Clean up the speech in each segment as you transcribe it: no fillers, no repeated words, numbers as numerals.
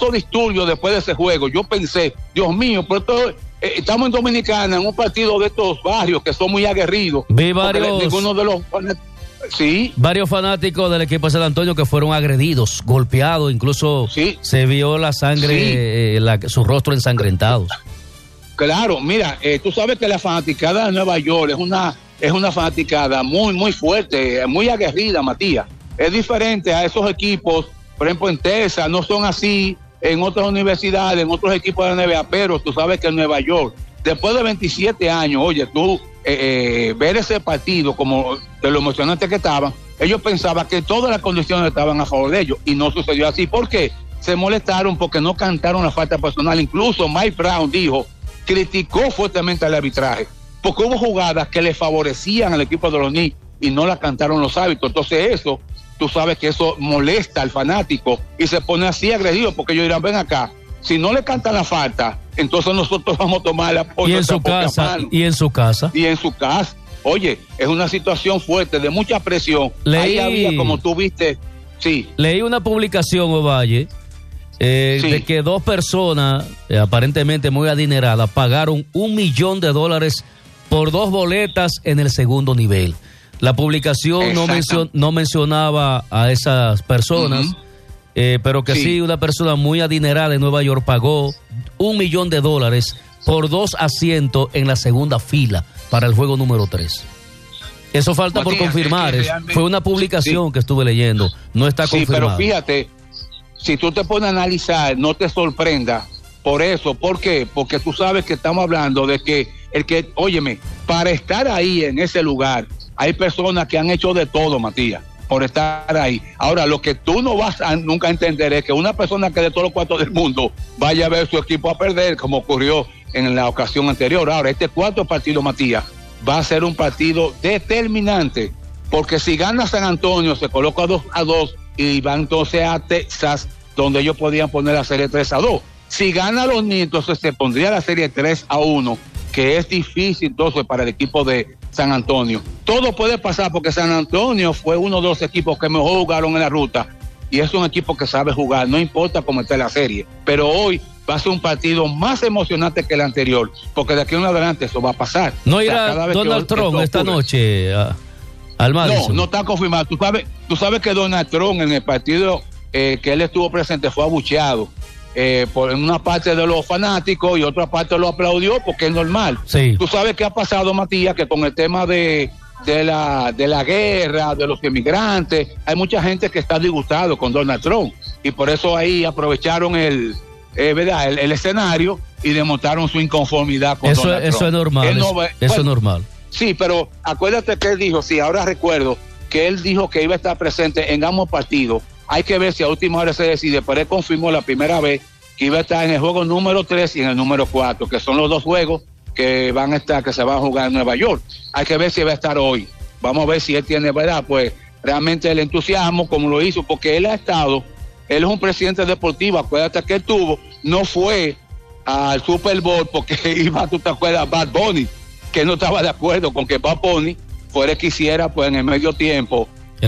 esos disturbios después de ese juego, yo pensé, Dios mío, pero estamos en Dominicana, en un partido de estos barrios que son muy aguerridos. Vi varios... Ninguno de los... Sí. Varios fanáticos del equipo de San Antonio que fueron agredidos, golpeados, incluso se vio la sangre, su rostro ensangrentado. Claro, mira, tú sabes que la fanaticada de Nueva York es una fanaticada muy, muy fuerte, muy aguerrida, Matías. Es diferente a esos equipos, por ejemplo, en Texas, no son así, en otras universidades, en otros equipos de la NBA, pero tú sabes que en Nueva York, después de 27 años, oye, tú ver ese partido, como de lo emocionante que estaban, ellos pensaban que todas las condiciones estaban a favor de ellos, y no sucedió así. ¿Por qué? Se molestaron porque no cantaron la falta personal. Incluso Mike Brown criticó fuertemente al arbitraje, porque hubo jugadas que le favorecían al equipo de los Knicks y no la cantaron los árbitros. Entonces eso, tú sabes que eso molesta al fanático y se pone así agredido, porque ellos dirán, ven acá, si no le cantan la falta, entonces nosotros vamos a tomar la y en su casa mano. Y en su casa. Oye, es una situación fuerte, de mucha presión. Ahí había, como tú viste, leí una publicación, Ovalle, de que dos personas aparentemente muy adineradas pagaron $1 millón por 2 boletas en el segundo nivel. La publicación no mencionaba a esas personas, pero que sí, una persona muy adinerada de Nueva York pagó $1 millón por 2 asientos en la segunda fila para el juego número 3. Eso falta por confirmar. Fue una publicación que estuve leyendo, no está confirmado. Pero fíjate, si tú te pones a analizar, no te sorprenda por eso. ¿Por qué? Porque tú sabes que estamos hablando de que óyeme, para estar ahí en ese lugar, hay personas que han hecho de todo, Matías, por estar ahí. Ahora, lo que tú no vas a nunca entender es que una persona que de todos los cuartos del mundo vaya a ver su equipo a perder, como ocurrió en la ocasión anterior. Ahora, este cuarto partido, Matías, va a ser un partido determinante, porque si gana San Antonio, se coloca 2-2 y va entonces a Texas, donde ellos podían poner la serie 3-2. Si gana los Knicks, entonces se pondría la serie 3-1, que es difícil entonces para el equipo de San Antonio. Todo puede pasar, porque San Antonio fue uno de los equipos que mejor jugaron en la ruta, y es un equipo que sabe jugar, no importa cómo esté la serie. Pero hoy va a ser un partido más emocionante que el anterior, porque de aquí en adelante eso va a pasar. ¿No irá Donald Trump esta noche al Madison? No está confirmado. Tú sabes que Donald Trump, en el partido que él estuvo presente, fue abucheado por una parte de los fanáticos y otra parte lo aplaudió, porque es normal. Sí. Tú sabes qué ha pasado, Matías, que con el tema de la guerra, de los inmigrantes, hay mucha gente que está disgustado con Donald Trump, y por eso ahí aprovecharon el escenario y demostraron su inconformidad con Donald Trump. Eso es normal. Eso es normal. Sí, pero acuérdate que él dijo, ahora recuerdo que él dijo que iba a estar presente en ambos partidos. Hay que ver si a última hora se decide, pero él confirmó la primera vez que iba a estar en el juego número 3 y en el número 4, que son los dos juegos que se van a jugar en Nueva York. Hay que ver si va a estar hoy. Vamos a ver si él tiene, ¿verdad?, pues realmente el entusiasmo como lo hizo, porque él es un presidente deportivo. Acuérdate que él no fue al Super Bowl porque iba, tú te acuerdas, Bad Bunny, que no estaba de acuerdo con que Bad Bunny fuera que hiciera, pues, en el medio tiempo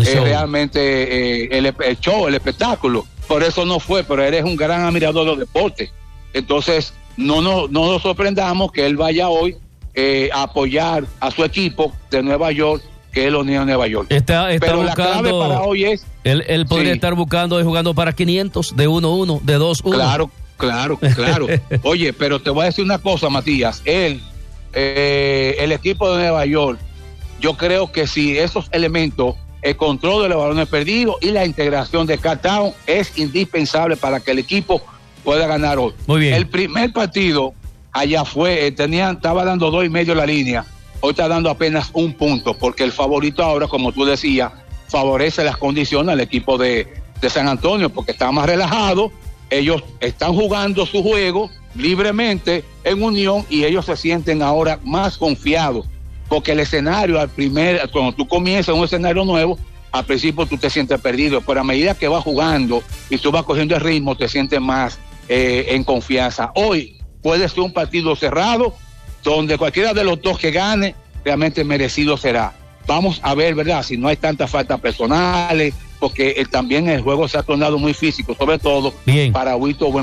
realmente el show, el espectáculo. Por eso no fue, pero él es un gran admirador de los deportes. Entonces, no nos sorprendamos que él vaya hoy a apoyar a su equipo de Nueva York, que es los Knicks de Nueva York. Está pero buscando, la clave para hoy es... Él podría estar buscando y jugando para 500, de 1-1, de 2-1. Claro. Oye, pero te voy a decir una cosa, Matías. El equipo de Nueva York, yo creo que si esos elementos, el control de los balones perdidos y la integración de Karl Towns, es indispensable para que el equipo pueda ganar hoy. Muy bien. El primer partido allá estaba dando 2.5 la línea, hoy está dando apenas 1 punto, porque el favorito ahora, como tú decías, favorece las condiciones al equipo de San Antonio, porque está más relajado, ellos están jugando su juego libremente en unión y ellos se sienten ahora más confiados, porque el escenario cuando tú comienzas un escenario nuevo, al principio tú te sientes perdido, pero a medida que vas jugando y tú vas cogiendo el ritmo, te sientes más en confianza. Hoy puede ser un partido cerrado, donde cualquiera de los dos que gane, realmente merecido será. Vamos a ver, ¿verdad?, si no hay tantas faltas personales, porque también el juego se ha tornado muy físico, sobre todo para Huito